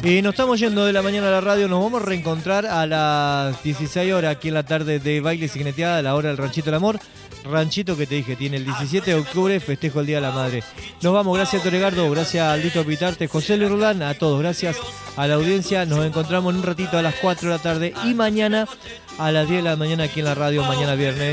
Y nos estamos yendo de la mañana a la radio. Nos vamos a reencontrar a las 16 horas aquí en la tarde de Baile y Signeteada, a la hora del Ranchito del Amor. Ranchito que te dije, tiene el 17 de octubre, festejo el Día de la Madre. Nos vamos, gracias a Toregardo, gracias a Aldito Pitarte, José Luis Roldán, a todos, gracias a la audiencia. Nos encontramos en un ratito a las 4 de la tarde y mañana a las 10 de la mañana aquí en la radio, mañana viernes.